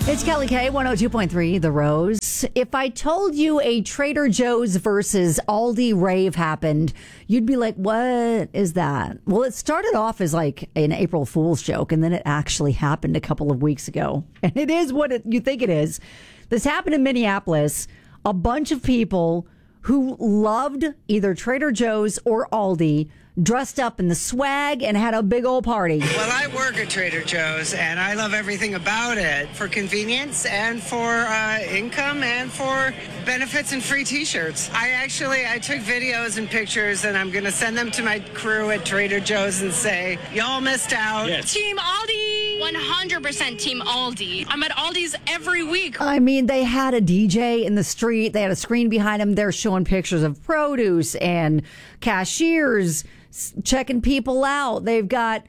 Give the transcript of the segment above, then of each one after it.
It's Kelly K, 102.3, The Rose. If I told you a Trader Joe's versus Aldi rave happened, you'd be like, what is that? Well, it started off as like an April Fool's joke, and then it actually happened a couple of weeks ago. And it is what you think it is. This happened in Minneapolis. A bunch of people who loved either Trader Joe's or Aldi dressed up in the swag and had a big old party. Well, I work at Trader Joe's, and I love everything about it for convenience and for income and for benefits and free T-shirts. I took videos and pictures, and I'm going to send them to my crew at Trader Joe's and say, y'all missed out. Yes. Team Aldi! 100% Team Aldi. I'm at Aldi's every week. I mean, they had a DJ in the street. They had a screen behind them. They're showing pictures of produce and cashiers checking people out. They've got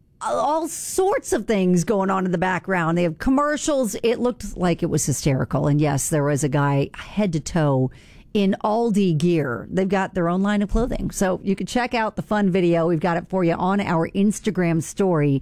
all sorts of things going on in the background. They have commercials. It looked like it was hysterical. And yes, there was a guy head to toe in Aldi gear. They've got their own line of clothing. So you can check out the fun video. We've got it for you on our Instagram story,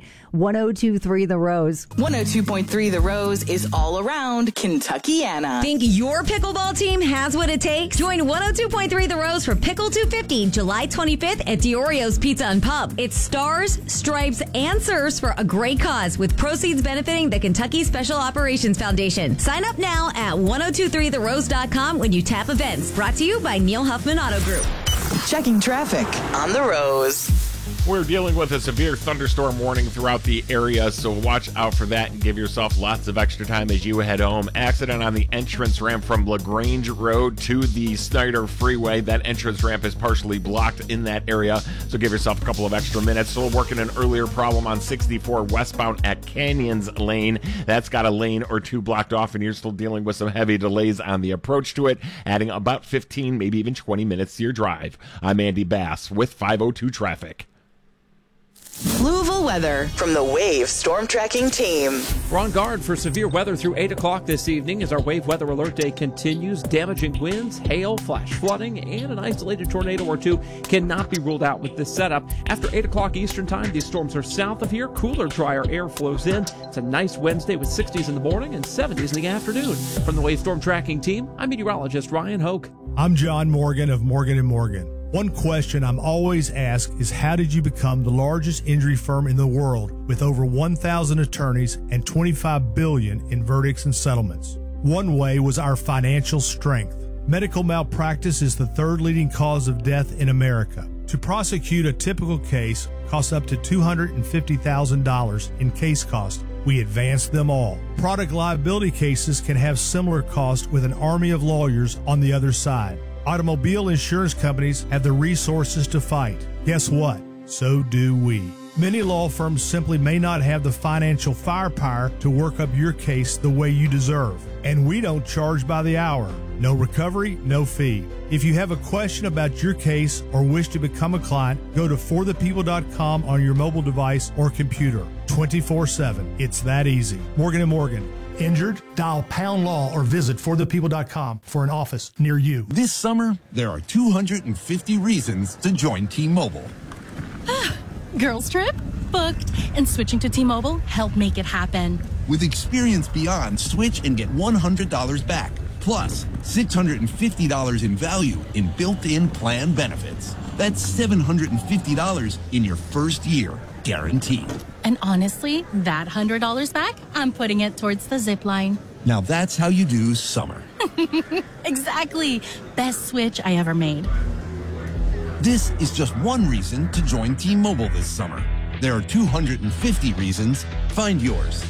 1023 The Rose. 102.3 The Rose is all around Kentuckiana. Think your pickleball team has what it takes? Join 102.3 The Rose for Pickle 250, July 25th at Diorio's Pizza and Pub. It's stars, stripes, and serves for a great cause, with proceeds benefiting the Kentucky Special Operations Foundation. Sign up now at 1023therose.com when you tap events. Brought to you by Neil Huffman Auto Group. Checking traffic on The Rose. We're dealing with a severe thunderstorm warning throughout the area, so watch out for that and give yourself lots of extra time as you head home. Accident on the entrance ramp from LaGrange Road to the Snyder Freeway. That entrance ramp is partially blocked in that area, so give yourself a couple of extra minutes. Still working an earlier problem on 64 westbound at Canyons Lane. That's got a lane or two blocked off, and you're still dealing with some heavy delays on the approach to it, adding about 15, maybe even 20 minutes to your drive. I'm Andy Bass with 502 Traffic. Louisville weather from the Wave Storm Tracking Team. We're on guard for severe weather through 8 o'clock this evening as our Wave Weather Alert Day continues. Damaging winds, hail, flash flooding, and an isolated tornado or two cannot be ruled out with this setup. After 8 o'clock Eastern Time, these storms are south of here. Cooler, drier air flows in. It's a nice Wednesday with 60s in the morning and 70s in the afternoon. From the Wave Storm Tracking Team, I'm meteorologist Ryan Hoke. I'm John Morgan of Morgan & Morgan. One question I'm always asked is, how did you become the largest injury firm in the world with over 1,000 attorneys and $25 billion in verdicts and settlements? One way was our financial strength. Medical malpractice is the third leading cause of death in America. To prosecute a typical case costs up to $250,000 in case cost. We advance them all. Product liability cases can have similar costs with an army of lawyers on the other side. Automobile insurance companies have the resources to fight. Guess what? So do we. Many law firms simply may not have the financial firepower to work up your case the way you deserve. And we don't charge by the hour. No recovery, no fee. If you have a question about your case or wish to become a client, go to forthepeople.com on your mobile device or computer. 24/7. It's that easy. Morgan & Morgan. Injured? Dial Pound Law or visit forthepeople.com for an office near you. This summer, there are 250 reasons to join T-Mobile. Girls trip? Booked. And switching to T-Mobile helped make it happen. With Experience Beyond, switch and get $100 back. Plus, $650 in value in built-in plan benefits. That's $750 in your first year, guaranteed. And honestly, that $100 back, I'm putting it towards the zip line. Now that's how you do summer. Exactly. Best switch I ever made. This is just one reason to join T-Mobile this summer. There are 250 reasons. Find yours.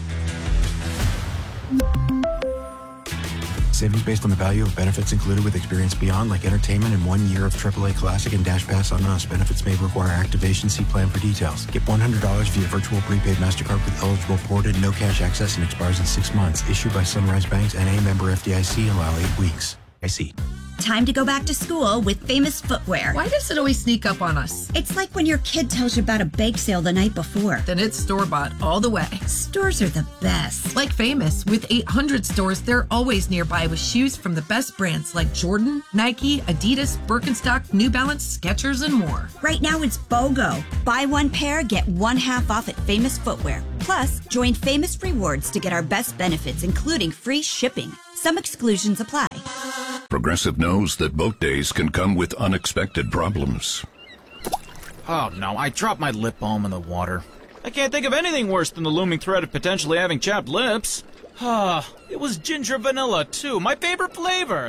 Savings based on the value of benefits included with Experience Beyond, like entertainment and 1 year of AAA Classic and Dash Pass on Us. Benefits may require activation. See plan for details. Get $100 via virtual prepaid MasterCard with eligible ported, no cash access, and expires in 6 months. Issued by Sunrise Banks, N.A. member FDIC. Allow 8 weeks. I see. Time to go back to school with Famous Footwear. Why does it always sneak up on us? It's like when your kid tells you about a bake sale the night before. Then it's store-bought all the way. Stores are the best. Like Famous. With 800 stores, they're always nearby with shoes from the best brands like Jordan, Nike, Adidas, Birkenstock, New Balance, Skechers, and more. Right now it's BOGO. Buy one pair, get one half off at Famous Footwear. Plus, join Famous Rewards to get our best benefits, including free shipping. Some exclusions apply. Progressive knows that boat days can come with unexpected problems. Oh no, I dropped my lip balm in the water. I can't think of anything worse than the looming threat of potentially having chapped lips. It was ginger vanilla too, my favorite flavor.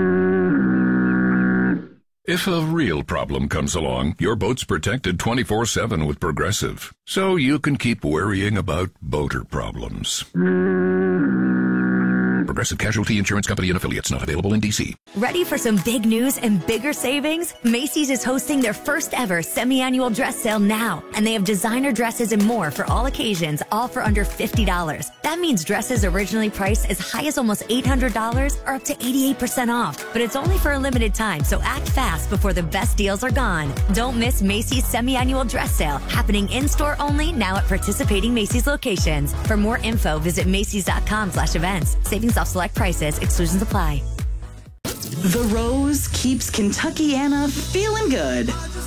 If a real problem comes along, your boat's protected 24/7 with Progressive, so you can keep worrying about boater problems. Progressive Casualty Insurance Company and Affiliates, not available in D.C. Ready for some big news and bigger savings? Macy's is hosting their first ever semi-annual dress sale now, and they have designer dresses and more for all occasions, all for under $50. That means dresses originally priced as high as almost $800 are up to 88% off. But it's only for a limited time, so act fast before the best deals are gone. Don't miss Macy's semi-annual dress sale, happening in-store only now at participating Macy's locations. For more info, visit Macys.com/events. Savings off select prices. Exclusions apply. The Rose keeps Kentuckiana feeling good.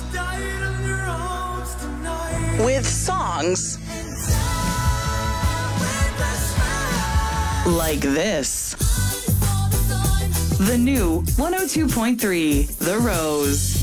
With songs like this. The new 102.3 The Rose.